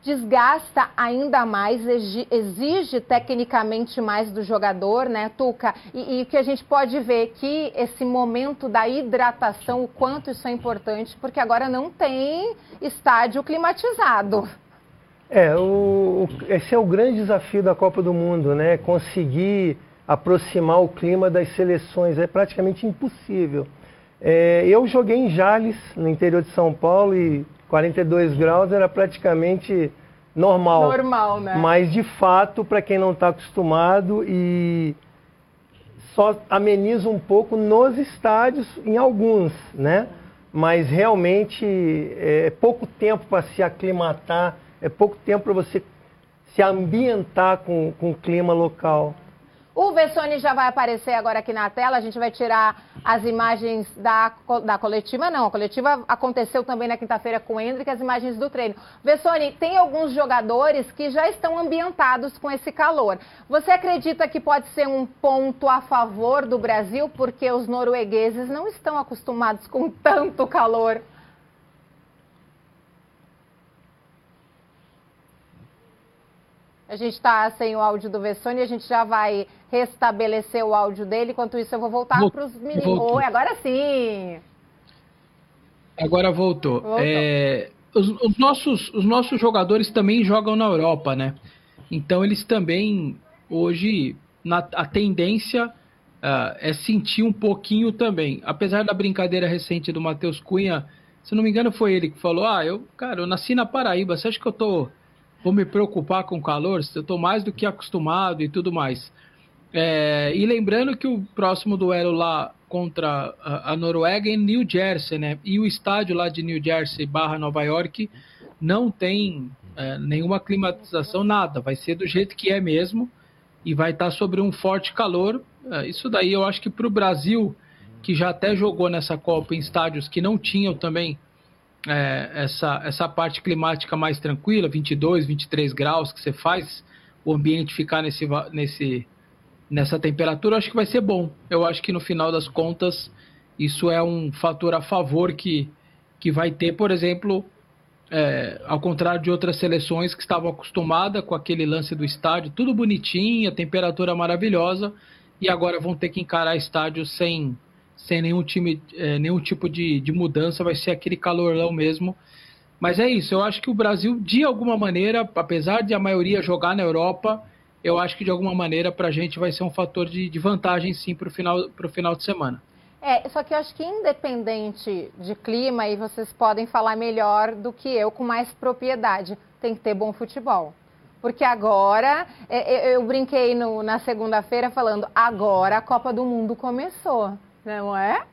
desgasta ainda mais, exige tecnicamente mais do jogador, né, Tuca? E o que a gente pode ver que esse momento da hidratação, o quanto isso é importante, porque agora não tem estádio climatizado. Esse é o grande desafio da Copa do Mundo, né? Conseguir aproximar o clima das seleções, é praticamente impossível. Eu joguei em Jales, no interior de São Paulo, e 42 graus era praticamente normal. Normal, né? Mas, de fato, para quem não está acostumado, e só ameniza um pouco nos estádios, em alguns, né? Mas, realmente, é pouco tempo para se aclimatar, é pouco tempo para você se ambientar com o clima local. O Vessone já vai aparecer agora aqui na tela, a gente vai tirar as imagens da coletiva, não, a coletiva aconteceu também na quinta-feira com o Endrick, as imagens do treino. Vessone, tem alguns jogadores que já estão ambientados com esse calor. Você acredita que pode ser um ponto a favor do Brasil, porque os noruegueses não estão acostumados com tanto calor? A gente está sem o áudio do Vessone, a gente já vai restabelecer o áudio dele. Enquanto isso, eu vou voltar para os meninos. Oi, agora sim! Agora voltou. Os nossos jogadores também jogam na Europa, né? Então, eles também, hoje, a tendência é sentir um pouquinho também. Apesar da brincadeira recente do Matheus Cunha, se não me engano, foi ele que falou: eu nasci na Paraíba, você acha que vou me preocupar com o calor? Eu estou mais do que acostumado e tudo mais. E lembrando que o próximo duelo lá contra a Noruega é em New Jersey, né? E o estádio lá de New Jersey / Nova York não tem nenhuma climatização, nada. Vai ser do jeito que é mesmo e vai estar sobre um forte calor. Isso daí eu acho que para o Brasil, que já até jogou nessa Copa em estádios que não tinham também essa parte climática mais tranquila, 22, 23 graus, que você faz o ambiente ficar nessa temperatura, eu acho que vai ser bom. Eu acho que no final das contas isso é um fator a favor que vai ter, por exemplo, ao contrário de outras seleções que estavam acostumadas com aquele lance do estádio, tudo bonitinho, a temperatura maravilhosa, e agora vão ter que encarar estádio sem nenhum tipo de mudança, vai ser aquele calorão mesmo. Mas é isso, eu acho que o Brasil, de alguma maneira, apesar de a maioria jogar na Europa, eu acho que de alguma maneira para a gente vai ser um fator de vantagem sim para o final de semana. Só que eu acho que independente de clima, e vocês podem falar melhor do que eu com mais propriedade, tem que ter bom futebol. Porque agora, eu brinquei na segunda-feira falando, agora a Copa do Mundo começou. Não é?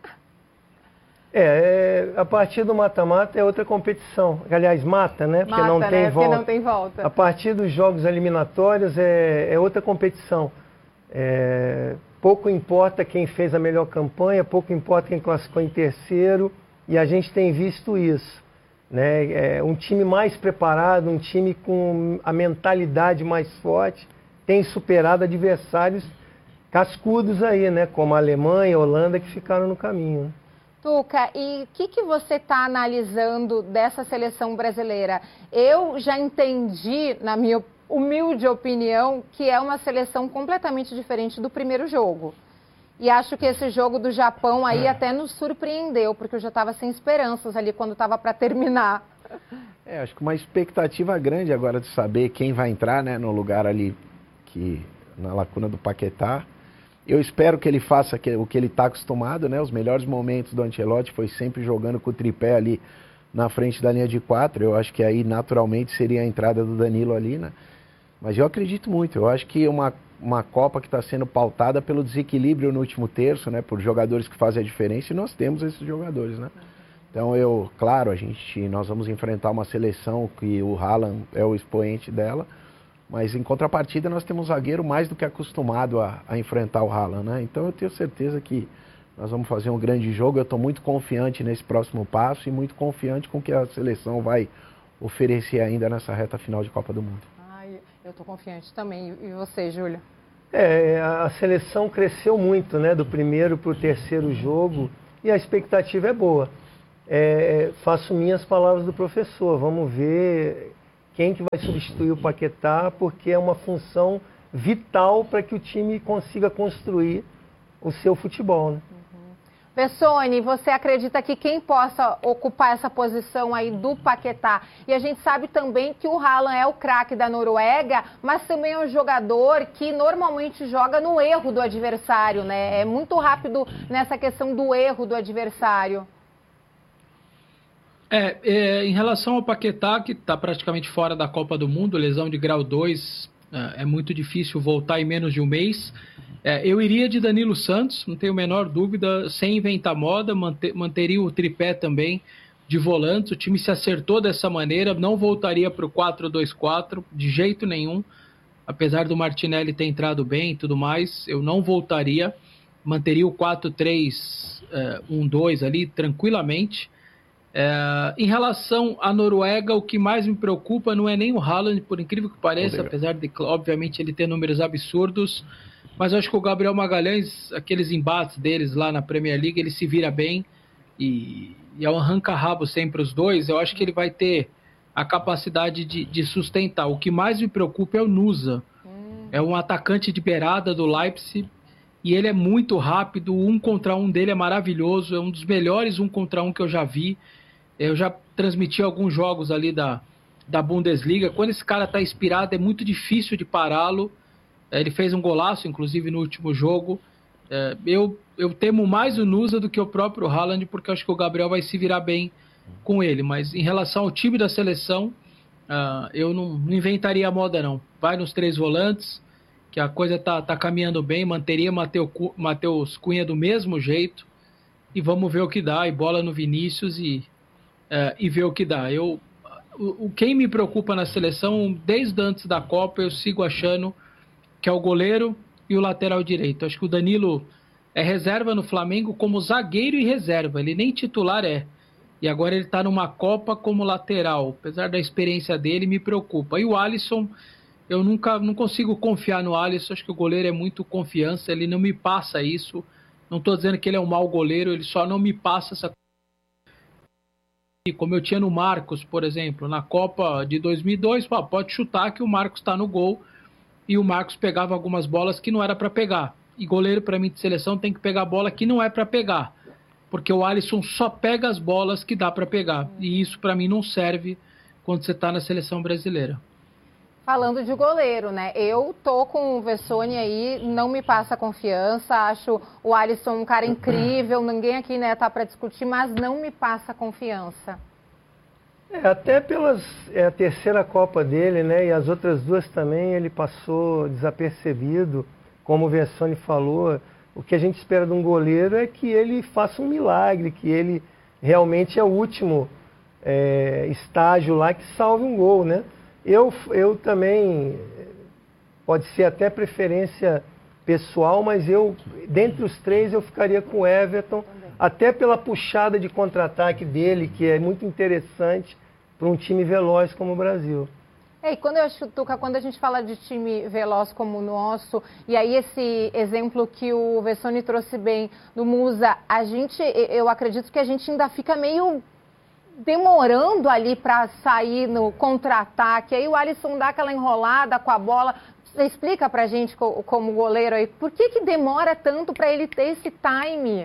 A partir do mata-mata é outra competição. Aliás, mata, né? Porque não tem volta. Porque não tem volta. A partir dos jogos eliminatórios é outra competição. Pouco importa quem fez a melhor campanha, pouco importa quem classificou em terceiro, e a gente tem visto isso. Né? Um time mais preparado, um time com a mentalidade mais forte, tem superado adversários cascudos aí, né? Como a Alemanha, a Holanda, que ficaram no caminho. Tuca, e o que você está analisando dessa seleção brasileira? Eu já entendi, na minha humilde opinião, que é uma seleção completamente diferente do primeiro jogo. E acho que esse jogo do Japão aí até nos surpreendeu, porque eu já estava sem esperanças ali quando estava para terminar. Acho que uma expectativa grande agora de saber quem vai entrar, né, no lugar ali na lacuna do Paquetá. Eu espero que ele faça o que ele está acostumado, né? Os melhores momentos do Ancelotti foi sempre jogando com o tripé ali na frente da linha de 4. Eu acho que aí naturalmente seria a entrada do Danilo ali, né? Mas eu acredito muito. Eu acho que uma Copa que está sendo pautada pelo desequilíbrio no último terço, né? Por jogadores que fazem a diferença, e nós temos esses jogadores, né? Então claro, nós vamos enfrentar uma seleção que o Haaland é o expoente dela. Mas em contrapartida nós temos um zagueiro mais do que acostumado a enfrentar o Haaland, né? Então eu tenho certeza que nós vamos fazer um grande jogo. Eu estou muito confiante nesse próximo passo e muito confiante com o que a seleção vai oferecer ainda nessa reta final de Copa do Mundo. Eu estou confiante também. E você, Júlia? A seleção cresceu muito, né? Do primeiro para o terceiro jogo e a expectativa é boa. Faço minhas palavras do professor. Vamos ver quem que vai substituir o Paquetá, porque é uma função vital para que o time consiga construir o seu futebol, né? Vessone, você acredita que quem possa ocupar essa posição aí do Paquetá? E a gente sabe também que o Haaland é o craque da Noruega, mas também é um jogador que normalmente joga no erro do adversário, né? É muito rápido nessa questão do erro do adversário. Em relação ao Paquetá, que está praticamente fora da Copa do Mundo, lesão de grau 2, é muito difícil voltar em menos de um mês. Eu iria de Danilo Santos, não tenho a menor dúvida, sem inventar moda, manteria o tripé também de volantes. O time se acertou dessa maneira, não voltaria para o 4-2-4 de jeito nenhum, apesar do Martinelli ter entrado bem e tudo mais, eu não voltaria, manteria o 4-3-1-2 ali tranquilamente. Em relação à Noruega, o que mais me preocupa não é nem o Haaland, por incrível que pareça, apesar de, obviamente, ele ter números absurdos, mas eu acho que o Gabriel Magalhães, aqueles embates deles lá na Premier League, ele se vira bem e é um arranca-rabo sempre os dois. Eu acho que ele vai ter a capacidade de sustentar. O que mais me preocupa é o Nusa. É um atacante de beirada do Leipzig e ele é muito rápido, o 1 contra 1 dele é maravilhoso, é um dos melhores 1 contra 1 que eu já vi. Eu já transmiti alguns jogos ali da Bundesliga. Quando esse cara está inspirado, é muito difícil de pará-lo. Ele fez um golaço, inclusive, no último jogo. Eu temo mais o Nusa do que o próprio Haaland, porque eu acho que o Gabriel vai se virar bem com ele. Mas em relação ao time da seleção, eu não inventaria a moda, não. Vai nos 3 volantes, que a coisa tá caminhando bem. Manteria Matheus Cunha do mesmo jeito. E vamos ver o que dá. E bola no Vinícius e ver o que dá. Quem me preocupa na seleção, desde antes da Copa, eu sigo achando que é o goleiro e o lateral direito. Acho que o Danilo é reserva no Flamengo como zagueiro e reserva, ele nem titular é. E agora ele está numa Copa como lateral, apesar da experiência dele, me preocupa. E o Alisson, eu não consigo confiar no Alisson, acho que o goleiro é muito confiança, ele não me passa isso. Não estou dizendo que ele é um mau goleiro, ele só não me passa essa. Como eu tinha no Marcos, por exemplo, na Copa de 2002, pode chutar que o Marcos está no gol, e o Marcos pegava algumas bolas que não era para pegar. E goleiro, para mim, de seleção, tem que pegar bola que não é para pegar. Porque o Alisson só pega as bolas que dá para pegar. E isso, para mim, não serve quando você está na seleção brasileira. Falando de goleiro, né? Eu tô com o Vessone aí, não me passa confiança. Acho o Alisson um cara incrível. Ninguém aqui, né, tá para discutir, mas não me passa confiança. Até a terceira Copa dele, né? E as outras 2 também, ele passou desapercebido. Como o Vessone falou, o que a gente espera de um goleiro é que ele faça um milagre, que ele realmente é o último estágio lá que salve um gol, né? Eu também, pode ser até preferência pessoal, mas dentre os 3, eu ficaria com o Everton, até pela puxada de contra-ataque dele, que é muito interessante para um time veloz como o Brasil. E quando a gente fala de time veloz como o nosso, e aí esse exemplo que o Vessone trouxe bem do Musa, eu acredito que a gente ainda fica meio demorando ali para sair no contra-ataque. Aí o Alisson dá aquela enrolada com a bola. Você explica pra gente, como goleiro aí, por que demora tanto para ele ter esse time?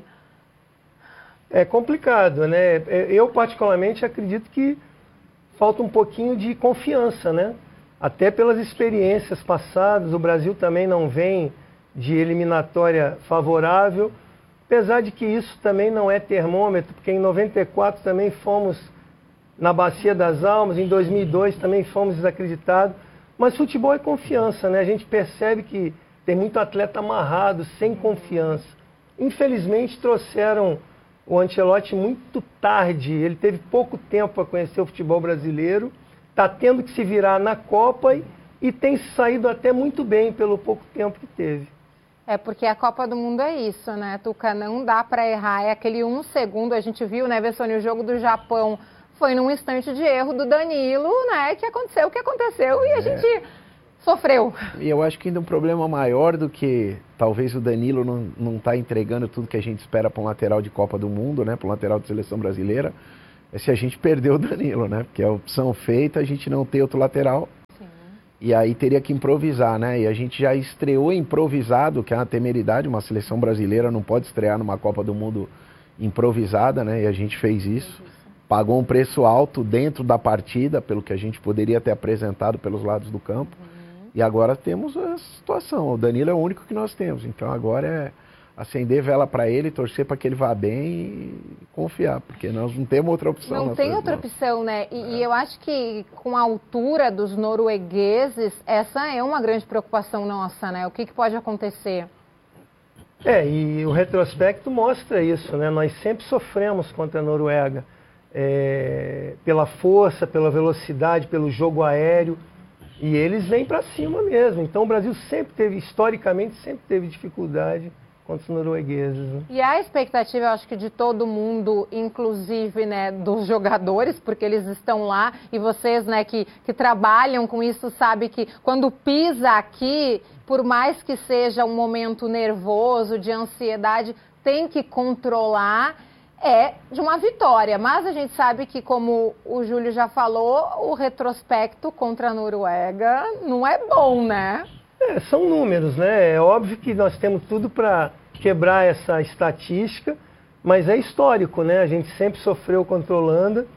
É complicado, né? Eu particularmente acredito que falta um pouquinho de confiança, né? Até pelas experiências passadas, o Brasil também não vem de eliminatória favorável, apesar de que isso também não é termômetro, porque em 94 também fomos na Bacia das Almas, em 2002 também fomos desacreditados, mas futebol é confiança, né? A gente percebe que tem muito atleta amarrado, sem confiança. Infelizmente trouxeram o Ancelotti muito tarde, ele teve pouco tempo para conhecer o futebol brasileiro, está tendo que se virar na Copa e tem saído até muito bem pelo pouco tempo que teve. Porque a Copa do Mundo é isso, né, Tuca? Não dá para errar, é aquele 1 segundo, a gente viu, né, Vessone, o jogo do Japão foi num instante de erro do Danilo, né, que aconteceu o que aconteceu e a gente sofreu. E eu acho que ainda um problema maior do que talvez o Danilo não tá entregando tudo que a gente espera para um lateral de Copa do Mundo, né, para um lateral de seleção brasileira, é se a gente perder o Danilo, né? Porque a opção feita, a gente não tem outro lateral. Sim. E aí teria que improvisar, né? E a gente já estreou improvisado, que é uma temeridade, uma seleção brasileira não pode estrear numa Copa do Mundo improvisada, né? E a gente fez isso. Pagou um preço alto dentro da partida, pelo que a gente poderia ter apresentado pelos lados do campo. E agora temos a situação. O Danilo é o único que nós temos. Então agora é acender vela para ele, torcer para que ele vá bem e confiar, porque nós não temos outra opção. Não tem outra opção, né? E eu acho que com a altura dos noruegueses, essa é uma grande preocupação nossa, né? O que pode acontecer? E o retrospecto mostra isso, né? Nós sempre sofremos contra a Noruega. Pela força, pela velocidade, pelo jogo aéreo. E eles vêm para cima mesmo. Então o Brasil historicamente, sempre teve dificuldade contra os noruegueses. Né? E a expectativa, eu acho que de todo mundo, inclusive, né, dos jogadores, porque eles estão lá, e vocês, né, que trabalham com isso, sabem que quando pisa aqui, por mais que seja um momento nervoso, de ansiedade, tem que controlar, de uma vitória. Mas a gente sabe que, como o Júlio já falou, o retrospecto contra a Noruega não é bom, né? São números, né? É óbvio que nós temos tudo para quebrar essa estatística, mas é histórico, né? A gente sempre sofreu contra a Holanda.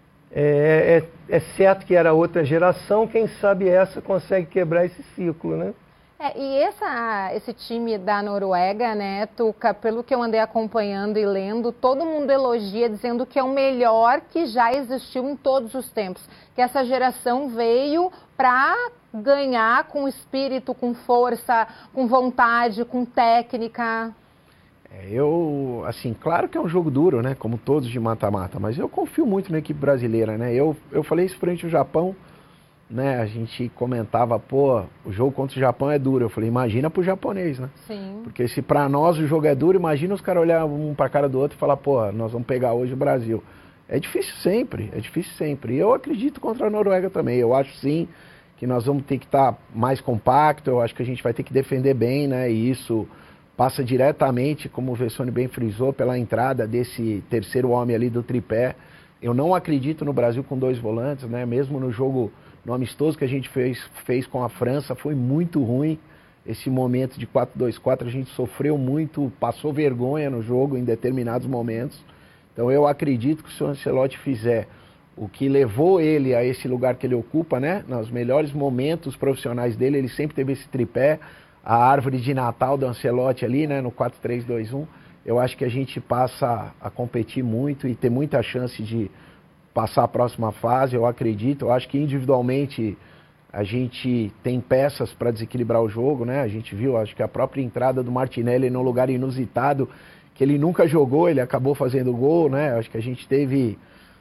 É certo que era outra geração, quem sabe essa consegue quebrar esse ciclo, né? E esse time da Noruega, né, Tuca, pelo que eu andei acompanhando e lendo, todo mundo elogia, dizendo que é o melhor que já existiu em todos os tempos. Que essa geração veio para ganhar com espírito, com força, com vontade, com técnica. Claro que é um jogo duro, né, como todos de mata-mata, mas eu confio muito na equipe brasileira, né. Eu falei isso frente ao Japão, né, a gente comentava, o jogo contra o Japão é duro. Eu falei, imagina pro japonês, né? Sim. Porque se pra nós o jogo é duro, imagina os caras olhar um pra cara do outro e falar, nós vamos pegar hoje o Brasil. É difícil sempre. E eu acredito contra a Noruega também. Eu acho sim que nós vamos ter que estar mais compacto, eu acho que a gente vai ter que defender bem, né? E isso passa diretamente, como o Vessone bem frisou, pela entrada desse terceiro homem ali do tripé. Eu não acredito no Brasil com 2 volantes, né? Mesmo no jogo, no amistoso que a gente fez com a França, foi muito ruim. Esse momento de 4-2-4, a gente sofreu muito, passou vergonha no jogo em determinados momentos. Então eu acredito que se o Ancelotti fizer o que levou ele a esse lugar que ele ocupa, né? Nos melhores momentos profissionais dele, ele sempre teve esse tripé, a árvore de Natal do Ancelotti ali, né? No 4-3-2-1. Eu acho que a gente passa a competir muito e ter muita chance de passar a próxima fase, eu acredito. Eu acho que individualmente a gente tem peças para desequilibrar o jogo, né? A gente viu, acho que a própria entrada do Martinelli num lugar inusitado, que ele nunca jogou, ele acabou fazendo gol, né? Acho que a gente teve,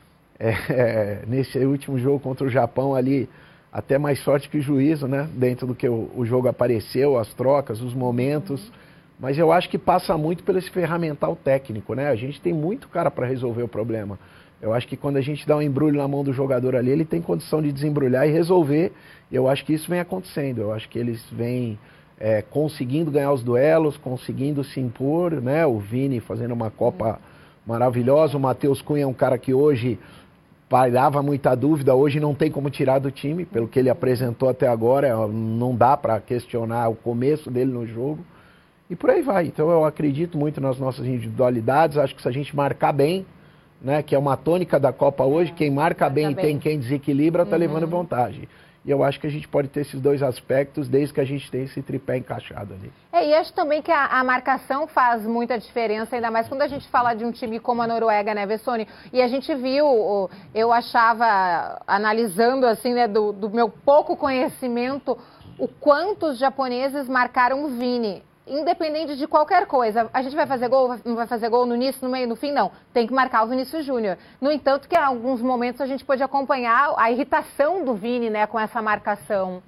nesse último jogo contra o Japão ali, até mais sorte que juízo, né? Dentro do que o jogo apareceu, as trocas, os momentos. Mas eu acho que passa muito pelo esse ferramental técnico, né? A gente tem muito cara para resolver o problema. Eu acho que quando a gente dá um embrulho na mão do jogador ali, ele tem condição de desembrulhar e resolver. E eu acho que isso vem acontecendo. Eu acho que eles vêm conseguindo ganhar os duelos, conseguindo se impor, né? O Vini fazendo uma Copa maravilhosa. O Matheus Cunha é um cara que hoje pairava muita dúvida. Hoje não tem como tirar do time, pelo que ele apresentou até agora. Não dá para questionar o começo dele no jogo. E por aí vai. Então eu acredito muito nas nossas individualidades. Acho que se a gente marcar bem, né, que é uma tônica da Copa hoje, quem marca bem e tem quem desequilibra está levando vantagem. E eu acho que a gente pode ter esses dois aspectos desde que a gente tenha esse tripé encaixado ali. E acho também que a marcação faz muita diferença, ainda mais quando a gente fala de um time como a Noruega, né, Vessone? E a gente viu, eu achava, analisando assim, né, do meu pouco conhecimento, o quanto os japoneses marcaram o Vini. Independente de qualquer coisa, a gente vai fazer gol, não vai fazer gol no início, no meio, no fim, não. Tem que marcar o Vinícius Júnior. No entanto, que em alguns momentos a gente pôde acompanhar a irritação do Vini, né, com essa marcação.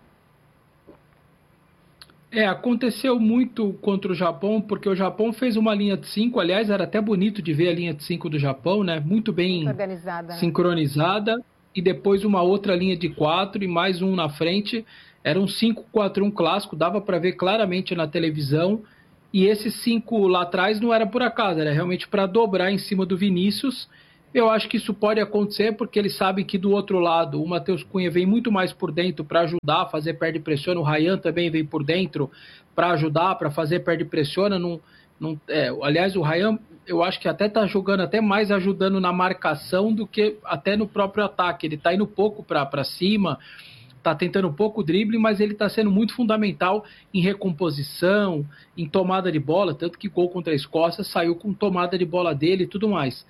Aconteceu muito contra o Japão, porque o Japão fez uma linha de 5, aliás, era até bonito de ver a linha de 5 do Japão, né, muito bem organizada, sincronizada, e depois uma outra linha de 4 e mais um na frente. Era um 5-4-1 clássico, dava para ver claramente na televisão. E esse 5 lá atrás não era por acaso, era realmente para dobrar em cima do Vinícius. Eu acho que isso pode acontecer porque ele sabe que do outro lado o Matheus Cunha vem muito mais por dentro para ajudar a fazer perde e pressiona. O Ryan também vem por dentro para ajudar, para fazer perde e pressiona. Aliás, o Ryan eu acho que até está jogando até mais ajudando na marcação do que até no próprio ataque. Ele está indo pouco para cima, está tentando um pouco o drible, mas ele está sendo muito fundamental em recomposição, em tomada de bola, tanto que gol contra a Escócia saiu com tomada de bola dele e tudo mais.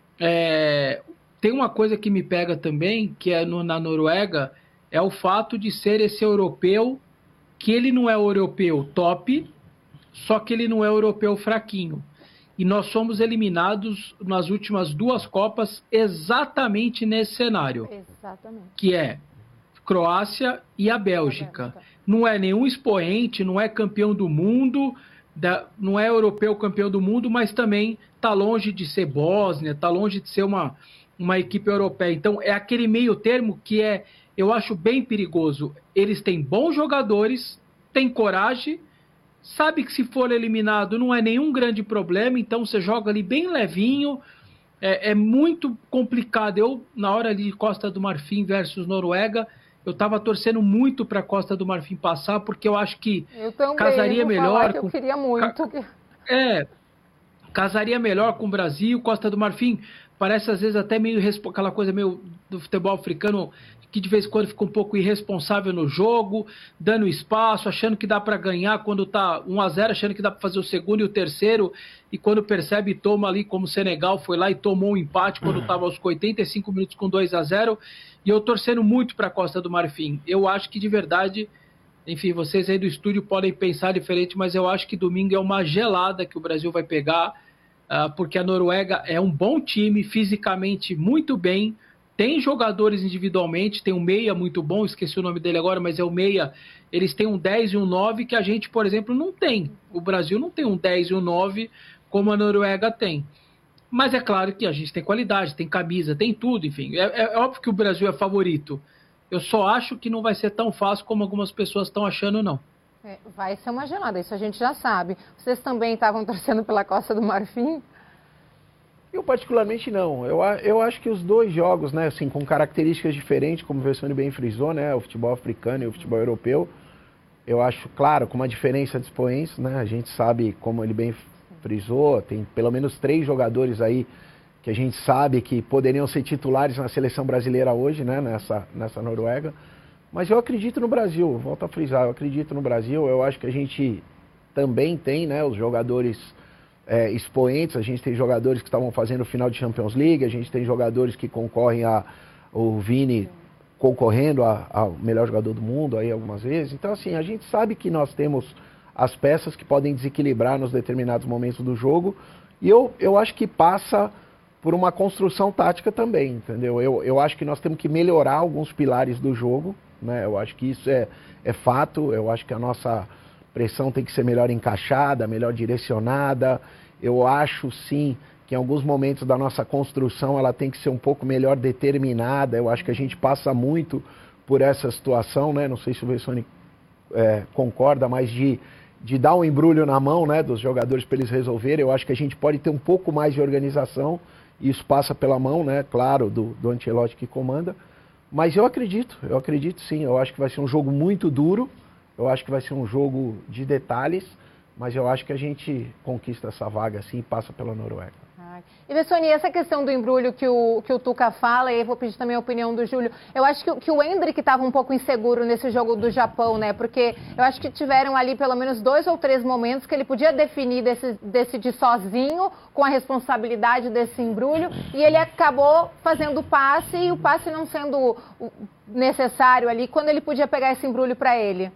Tem uma coisa que me pega também, que é na Noruega, é o fato de ser esse europeu, que ele não é o europeu top, só que ele não é o europeu fraquinho. E nós somos eliminados nas últimas 2 Copas exatamente nesse cenário. Exatamente. Que é Croácia e a Bélgica. Não é nenhum expoente, não é campeão do mundo, não é europeu campeão do mundo, mas também está longe de ser Bósnia, está longe de ser uma equipe europeia. Então é aquele meio termo que eu acho bem perigoso. Eles têm bons jogadores, têm coragem, sabe que se for eliminado não é nenhum grande problema, então você joga ali bem levinho. É muito complicado. Na hora ali de Costa do Marfim versus Noruega, eu estava torcendo muito para a Costa do Marfim passar, porque eu acho que casaria melhor. Eu queria muito. Casaria melhor com o Brasil. Costa do Marfim parece às vezes até meio aquela coisa meio do futebol africano, que de vez em quando fica um pouco irresponsável no jogo, dando espaço, achando que dá para ganhar quando está 1-0, achando que dá para fazer o segundo e o terceiro, e quando percebe, toma ali, como o Senegal foi lá e tomou um empate quando estava aos 85 minutos com 2-0, e eu torcendo muito para a Costa do Marfim. Eu acho que de verdade, enfim, vocês aí do estúdio podem pensar diferente, mas eu acho que domingo é uma gelada que o Brasil vai pegar, porque a Noruega é um bom time, fisicamente muito bem, tem jogadores individualmente, tem um meia muito bom, esqueci o nome dele agora, mas é o meia, eles têm um 10 e um 9 que a gente, por exemplo, não tem. O Brasil não tem um 10 e um 9 como a Noruega tem. Mas é claro que a gente tem qualidade, tem camisa, tem tudo, enfim. É óbvio que o Brasil é favorito. Eu só acho que não vai ser tão fácil como algumas pessoas estão achando, não. Vai ser uma gelada, isso a gente já sabe. Vocês também estavam torcendo pela Costa do Marfim? Eu particularmente não. Eu acho que os 2 jogos, né, assim, com características diferentes, como o Vessone bem frisou, né, o futebol africano e o futebol europeu, eu acho, claro, com uma diferença de expoentes, né, a gente sabe, como ele bem frisou, tem pelo menos 3 jogadores aí que a gente sabe que poderiam ser titulares na seleção brasileira hoje, né, nessa Noruega. Mas eu acredito no Brasil, volto a frisar, eu acredito no Brasil. Eu acho que a gente também tem, né, os jogadores expoentes, a gente tem jogadores que estavam fazendo final de Champions League, a gente tem jogadores que concorrem o Vini concorrendo ao melhor jogador do mundo aí algumas vezes. Então, assim, a gente sabe que nós temos as peças que podem desequilibrar nos determinados momentos do jogo, e eu acho que passa por uma construção tática também, entendeu? Eu acho que nós temos que melhorar alguns pilares do jogo, né? Eu acho que isso é fato. Eu acho que a nossa pressão tem que ser melhor encaixada, melhor direcionada. Eu acho, sim, que em alguns momentos da nossa construção ela tem que ser um pouco melhor determinada. Eu acho que a gente passa muito por essa situação, né? Não sei se o Vessone concorda, mas de dar um embrulho na mão, né, dos jogadores para eles resolverem. Eu acho que a gente pode ter um pouco mais de organização, e isso passa pela mão, né, claro, do Ancelotti que comanda. Mas eu acredito sim. Eu acho que vai ser um jogo muito duro, eu acho que vai ser um jogo de detalhes, mas eu acho que a gente conquista essa vaga assim e passa pela Noruega. E Vessone, essa questão do embrulho que o Tuca fala, e eu vou pedir também a opinião do Júlio, eu acho que o Endrick estava um pouco inseguro nesse jogo do Japão, né? Porque eu acho que tiveram ali pelo menos 2 ou 3 momentos que ele podia definir, decidir sozinho, com a responsabilidade desse embrulho, e ele acabou fazendo o passe, e o passe não sendo necessário ali, quando ele podia pegar esse embrulho para ele.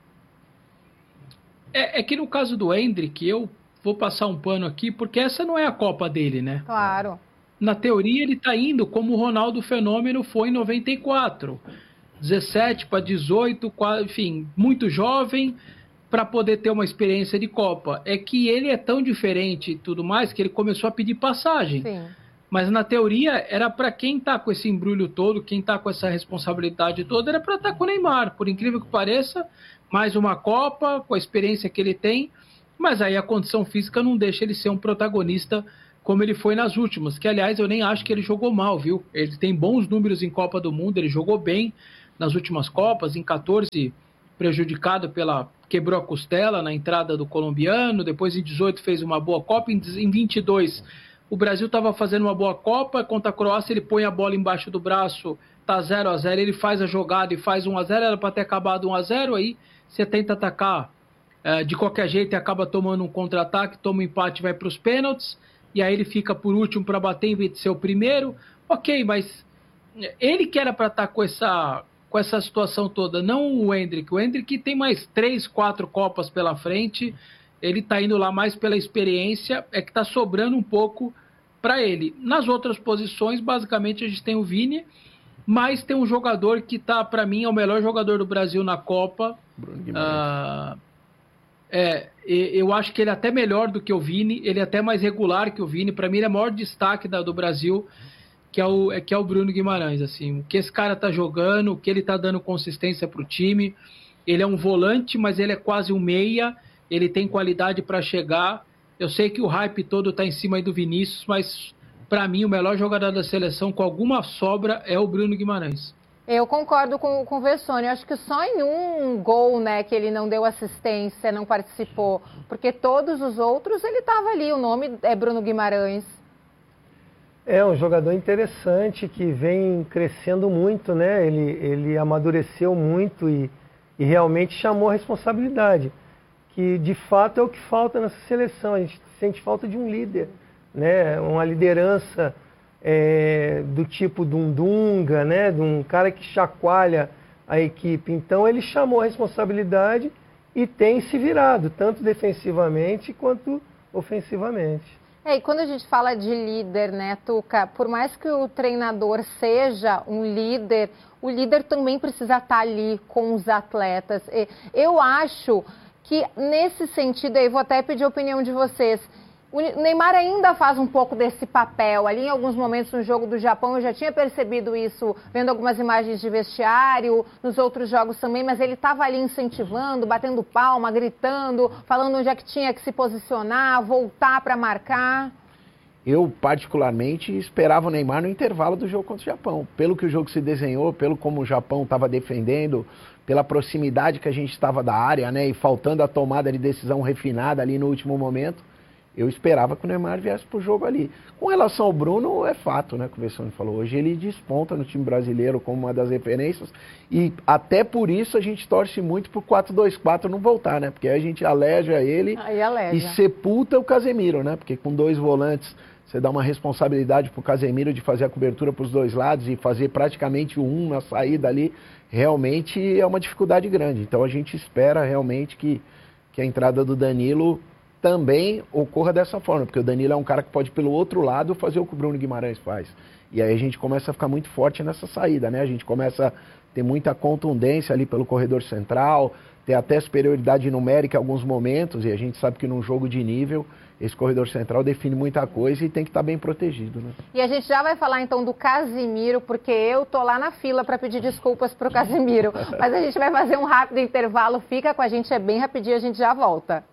É que no caso do Endrick, eu vou passar um pano aqui, porque essa não é a Copa dele, né? Claro. Na teoria, ele está indo como o Ronaldo Fenômeno foi em 94. 17 para 18, enfim, muito jovem para poder ter uma experiência de Copa. É que ele é tão diferente e tudo mais que ele começou a pedir passagem. Sim. Mas na teoria, era para quem está com esse embrulho todo, quem está com essa responsabilidade toda, era para estar com o Neymar. Por incrível que pareça, mais uma Copa, com a experiência que ele tem. Mas aí a condição física não deixa ele ser um protagonista como ele foi nas últimas, que aliás eu nem acho que ele jogou mal, viu? Ele tem bons números em Copa do Mundo, ele jogou bem nas últimas Copas, em 14 prejudicado quebrou a costela na entrada do colombiano, depois em 18 fez uma boa Copa, em 22 o Brasil estava fazendo uma boa Copa, contra a Croácia ele põe a bola embaixo do braço, tá 0-0, ele faz a jogada e faz 1-0, era para ter acabado 1-0, aí você tenta atacar de qualquer jeito e acaba tomando um contra-ataque, toma um empate e vai para os pênaltis, e aí ele fica por último para bater em vez de ser o primeiro. Ok, mas ele que era para estar com essa situação toda, não o Endrick. O Endrick tem mais 3, 4 Copas pela frente, ele está indo lá mais pela experiência, é que está sobrando um pouco para ele. Nas outras posições, basicamente, a gente tem o Vini, mas tem um jogador que está, para mim, é o melhor jogador do Brasil na Copa. Bruno Guimarães. Eu acho que ele é até melhor do que o Vini, ele é até mais regular que o Vini. Para mim, ele é o maior destaque do Brasil, que é o Bruno Guimarães. Assim, o que esse cara tá jogando, o que ele tá dando consistência pro time. Ele é um volante, mas ele é quase um meia, ele tem qualidade para chegar. Eu sei que o hype todo tá em cima aí do Vinícius, mas para mim o melhor jogador da seleção com alguma sobra é o Bruno Guimarães. Eu concordo com o Vessone. Eu acho que só em um gol, né, que ele não deu assistência, não participou, porque todos os outros ele estava ali. O nome é Bruno Guimarães. É um jogador interessante que vem crescendo muito, né? Ele amadureceu muito e realmente chamou a responsabilidade, que de fato é o que falta nessa seleção. A gente sente falta de um líder, né? Uma liderança do tipo de um Dunga, né? De um cara que chacoalha a equipe. Então ele chamou a responsabilidade e tem se virado, tanto defensivamente quanto ofensivamente. E quando a gente fala de líder, né, Tuca, por mais que o treinador seja um líder, o líder também precisa estar ali com os atletas. Eu acho que nesse sentido, aí vou até pedir a opinião de vocês, o Neymar ainda faz um pouco desse papel. Ali em alguns momentos no jogo do Japão eu já tinha percebido isso, vendo algumas imagens de vestiário, nos outros jogos também, mas ele estava ali incentivando, batendo palma, gritando, falando onde é que tinha que se posicionar, voltar para marcar. Eu, particularmente, esperava o Neymar no intervalo do jogo contra o Japão. Pelo que o jogo se desenhou, pelo como o Japão estava defendendo, pela proximidade que a gente estava da área, né, e faltando a tomada de decisão refinada ali no último momento, eu esperava que o Neymar viesse para o jogo ali. Com relação ao Bruno, é fato, né, que o Vessone falou. Hoje ele desponta no time brasileiro como uma das referências. E até por isso a gente torce muito pro 4-2-4 não voltar, né? Porque aí a gente aleja ele e sepulta o Casemiro, né? Porque com 2 volantes você dá uma responsabilidade pro Casemiro de fazer a cobertura para os 2 lados e fazer praticamente um na saída ali. Realmente é uma dificuldade grande. Então a gente espera realmente que a entrada do Danilo também ocorra dessa forma, porque o Danilo é um cara que pode, pelo outro lado, fazer o que o Bruno Guimarães faz. E aí a gente começa a ficar muito forte nessa saída, né? A gente começa a ter muita contundência ali pelo corredor central, ter até superioridade numérica em alguns momentos, e a gente sabe que num jogo de nível, esse corredor central define muita coisa e tem que estar bem protegido, né? E a gente já vai falar então do Casemiro, porque eu tô lá na fila para pedir desculpas pro Casemiro, mas a gente vai fazer um rápido intervalo, fica com a gente, é bem rapidinho, a gente já volta.